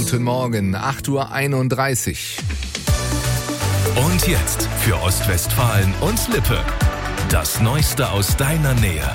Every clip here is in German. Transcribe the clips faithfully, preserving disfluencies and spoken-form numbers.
Guten Morgen, acht Uhr einunddreißig. Und jetzt für Ostwestfalen und Lippe. Das Neueste aus deiner Nähe.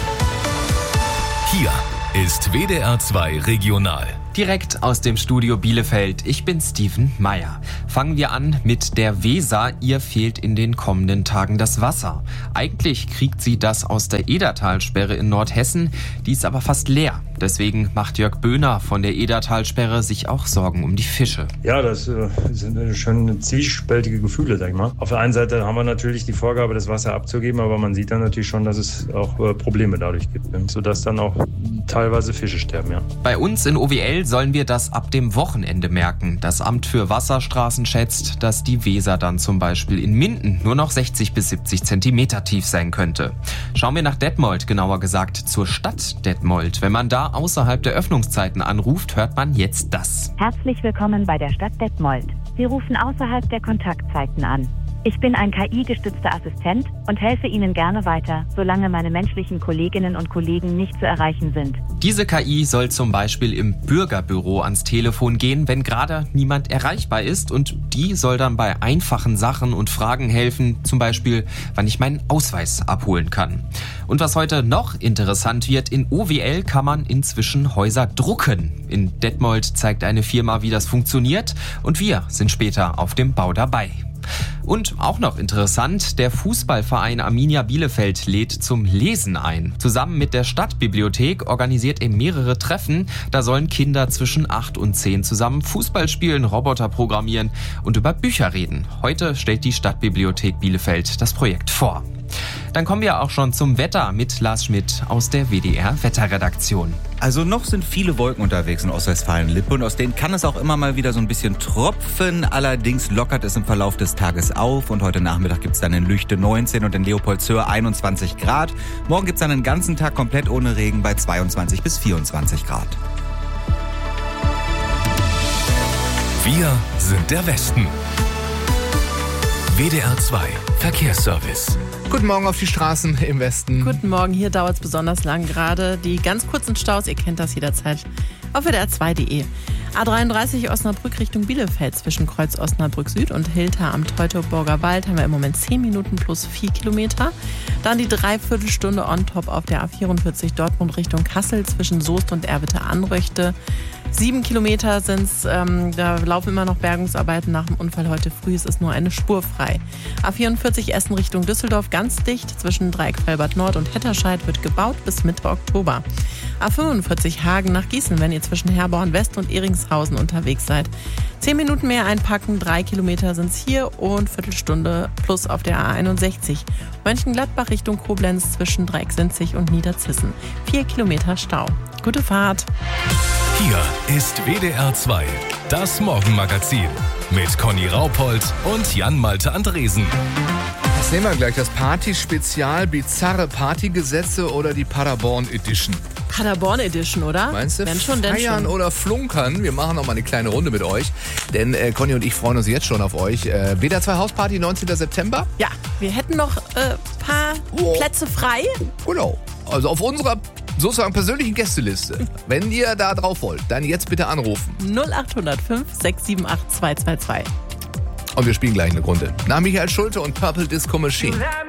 Hier ist W D R zwei Regional. Direkt aus dem Studio Bielefeld. Ich bin Steven Meyer. Fangen wir an mit der Weser. Ihr fehlt in den kommenden Tagen das Wasser. Eigentlich kriegt sie das aus der Edertalsperre in Nordhessen. Die ist aber fast leer. Deswegen macht Jörg Böhner von der Edertalsperre sich auch Sorgen um die Fische. Ja, das äh, sind schon zwiespältige Gefühle, sag ich mal. Auf der einen Seite haben wir natürlich die Vorgabe, das Wasser abzugeben, aber man sieht dann natürlich schon, dass es auch äh, Probleme dadurch gibt, ne? Sodass dann auch teilweise Fische sterben, ja. Bei uns in O W L sollen wir das ab dem Wochenende merken. Das Amt für Wasserstraßen schätzt, dass die Weser dann zum Beispiel in Minden nur noch sechzig bis siebzig Zentimeter tief sein könnte. Schauen wir nach Detmold, genauer gesagt zur Stadt Detmold. Wenn man da außerhalb der Öffnungszeiten anruft, hört man jetzt das. Herzlich willkommen bei der Stadt Detmold. Wir rufen außerhalb der Kontaktzeiten an. Ich bin ein K I-gestützter Assistent und helfe Ihnen gerne weiter, solange meine menschlichen Kolleginnen und Kollegen nicht zu erreichen sind. Diese K I soll zum Beispiel im Bürgerbüro ans Telefon gehen, wenn gerade niemand erreichbar ist, und die soll dann bei einfachen Sachen und Fragen helfen, zum Beispiel, wann ich meinen Ausweis abholen kann. Und was heute noch interessant wird, in O W L kann man inzwischen Häuser drucken. In Detmold zeigt eine Firma, wie das funktioniert, und wir sind später auf dem Bau dabei. Und auch noch interessant, der Fußballverein Arminia Bielefeld lädt zum Lesen ein. Zusammen mit der Stadtbibliothek organisiert er mehrere Treffen. Da sollen Kinder zwischen acht und zehn zusammen Fußball spielen, Roboter programmieren und über Bücher reden. Heute stellt die Stadtbibliothek Bielefeld das Projekt vor. Dann kommen wir auch schon zum Wetter mit Lars Schmidt aus der W D R-Wetterredaktion. Also noch sind viele Wolken unterwegs in Ostwestfalen-Lippe und aus denen kann es auch immer mal wieder so ein bisschen tropfen. Allerdings lockert es im Verlauf des Tages auf und heute Nachmittag gibt es dann in Lüchte neunzehn und in Leopoldshöhe einundzwanzig Grad. Morgen gibt es dann den ganzen Tag komplett ohne Regen bei zweiundzwanzig bis vierundzwanzig Grad. Wir sind der Westen. W D R zwei Verkehrsservice. Guten Morgen auf die Straßen im Westen. Guten Morgen, hier dauert es besonders lang gerade. Die ganz kurzen Staus, ihr kennt das jederzeit auf W D R zwei punkt de. A dreiunddreißig Osnabrück Richtung Bielefeld zwischen Kreuz Osnabrück Süd und Hilter am Teutoburger Wald haben wir im Moment zehn Minuten plus vier Kilometer. Dann die Dreiviertelstunde on top auf der A vierundvierzig Dortmund Richtung Kassel zwischen Soest und Erwitte-Anröchte. Sieben Kilometer sind es, ähm, da laufen immer noch Bergungsarbeiten nach dem Unfall heute früh. Es ist nur eine Spur frei. A vierundvierzig Essen Richtung Düsseldorf ganz dicht. Zwischen Dreieckfelbert Nord und Hetterscheid wird gebaut bis Mitte Oktober. A fünfundvierzig Hagen nach Gießen, wenn ihr zwischen Herborn West und Eringshausen unterwegs seid. Zehn Minuten mehr einpacken, drei Kilometer sind es hier und Viertelstunde plus auf der A einundsechzig. Mönchengladbach Richtung Koblenz zwischen Dreiecksinzig und Niederzissen. Vier Kilometer Stau. Gute Fahrt. Hier ist W D R zwei, das Morgenmagazin mit Conny Raupold und Jan-Malte Andresen. Das nehmen wir gleich, das Party-Spezial, bizarre Partygesetze oder die Paderborn Edition. Paderborn Edition, oder? Meinst du? Denn schon, denn Feiern schon. oder flunkern? Wir machen noch mal eine kleine Runde mit euch, denn äh, Conny und ich freuen uns jetzt schon auf euch. Äh, W D R zwei Hausparty, neunzehnten September. Ja, wir hätten noch ein äh, paar Oh. Plätze frei. Genau, also auf unserer sozusagen persönlichen Gästeliste. Wenn ihr da drauf wollt, dann jetzt bitte anrufen. null acht null null fünf sechs sieben acht zwei zwei zwei. Und wir spielen gleich eine Runde. Nach Michael Schulte und Purple Disco Machine.